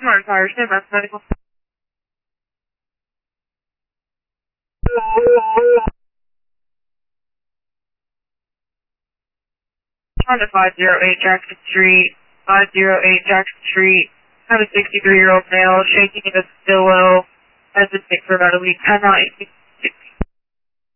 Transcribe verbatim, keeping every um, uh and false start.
Martin Fire, stand by for medical. On to five oh eight Jackson Street, five oh eight Jackson Street. Have a sixty-three-year-old male shaking in a pillow. Has been sick for about a week. I'm not